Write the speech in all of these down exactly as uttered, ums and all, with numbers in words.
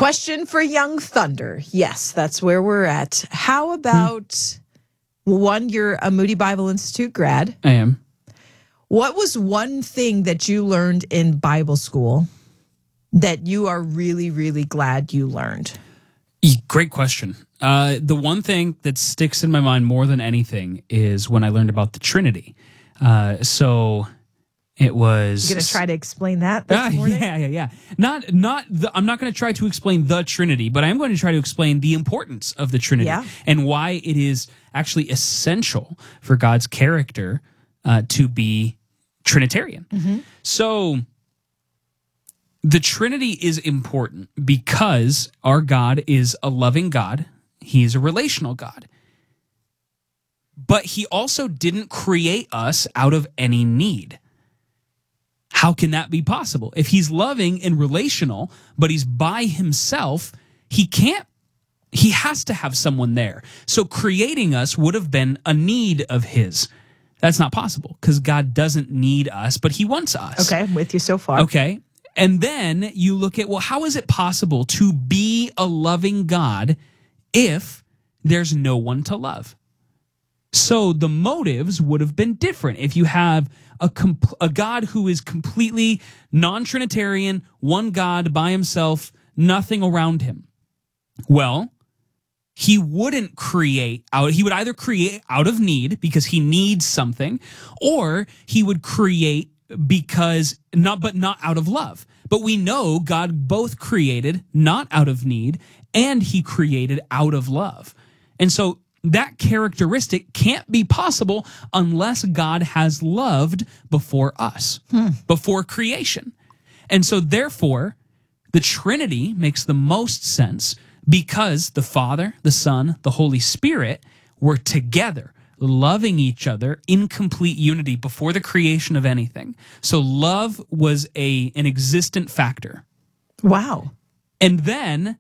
Question for Young Thunder. Yes, that's where we're at. How about hmm. one, you're a Moody Bible Institute grad. I am. What was one thing that you learned in Bible school that you are really, really glad you learned? Great question. Uh, the one thing that sticks in my mind more than anything is when I learned about the Trinity. Uh, so it was. You're going to try to explain that this uh, morning? Yeah, yeah, yeah. Not, not. The, I'm not going to try to explain the Trinity, but I am going to try to explain the importance of the Trinity yeah. and why it is actually essential for God's character uh, to be Trinitarian. Mm-hmm. So the Trinity is important because our God is a loving God. He's a relational God. But he also didn't create us out of any need. How can that be possible? If he's loving and relational, but he's by himself, he can't, he has to have someone there. So creating us would have been a need of his. That's not possible because God doesn't need us, but he wants us. Okay, I'm with you so far. Okay. And then you look at, well, how is it possible to be a loving God if there's no one to love? So the motives would have been different. If you have a, comp- a God who is completely non-Trinitarian, one God by himself, nothing around him. Well, he wouldn't create out, he would either create out of need because he needs something, or he would create because not, but not out of love. But we know God both created not out of need and he created out of love. And so that characteristic can't be possible unless God has loved before us, hmm. before creation. And so therefore, the Trinity makes the most sense because the Father, the Son, the Holy Spirit were together, loving each other in complete unity before the creation of anything. So love was a an existent factor. Wow. And then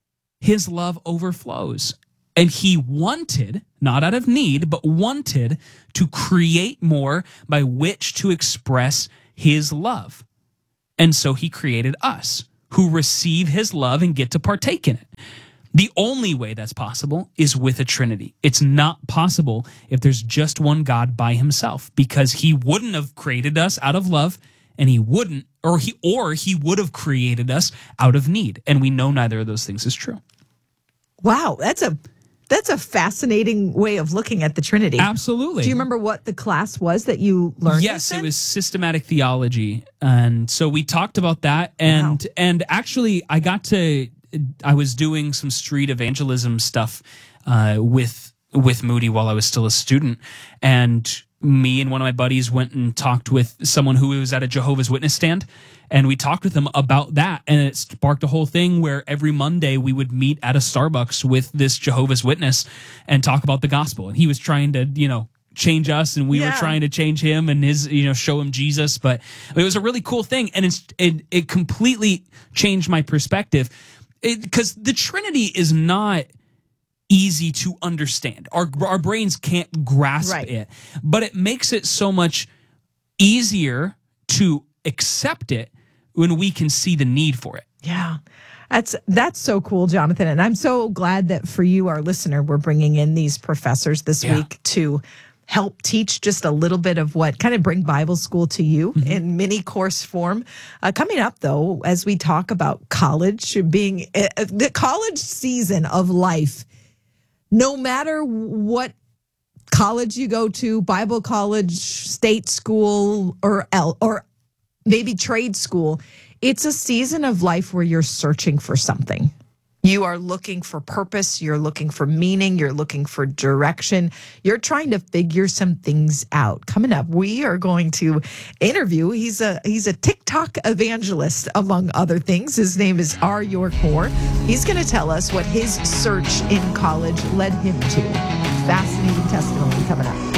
his love overflows. And he wanted, not out of need, but wanted to create more by which to express his love. And so he created us, who receive his love and get to partake in it. The only way that's possible is with a Trinity. It's not possible if there's just one God by himself, because he wouldn't have created us out of love, and he wouldn't, or he or he would have created us out of need. And we know neither of those things is true. Wow, that's a that's a fascinating way of looking at the Trinity. Absolutely. Do you remember what the class was that you learned? Yes, it was systematic theology. And so we talked about that. And wow. and actually, I got to, I was doing some street evangelism stuff uh, with with Moody while I was still a student. And me and one of my buddies went and talked with someone who was at a Jehovah's Witness stand. And we talked with them about that, and it sparked a whole thing where every Monday we would meet at a Starbucks with this Jehovah's Witness and talk about the gospel. And he was trying to, you know, change us, and we yeah. were trying to change him and his, you know, show him Jesus. But it was a really cool thing, and it's, it it completely changed my perspective, because the Trinity is not easy to understand. Our our brains can't grasp right. it, but it makes it so much easier to accept it when we can see the need for it. Yeah, that's that's so cool, Jonathan. And I'm so glad that for you, our listener, we're bringing in these professors this yeah. week to help teach just a little bit of what kind of bring Bible school to you mm-hmm. in mini course form. Uh, coming up, though, as we talk about college being uh, the college season of life, no matter what college you go to, Bible college, state school, or L, or maybe trade school, it's a season of life where you're searching for something. You are looking for purpose. You're looking for meaning. You're looking for direction. You're trying to figure some things out. Coming up, we are going to interview. He's a he's a TikTok evangelist, among other things. His name is R. York Moore. He's going to tell us what his search in college led him to. Fascinating testimony coming up.